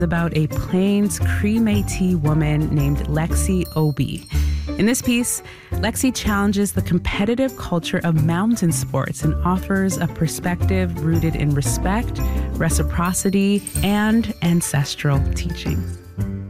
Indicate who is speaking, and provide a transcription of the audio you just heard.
Speaker 1: about a Plains Cree Métis woman named Lexi Obi. In this piece, Lexi challenges the competitive culture of mountain sports and offers a perspective rooted in respect, reciprocity, and ancestral teachings.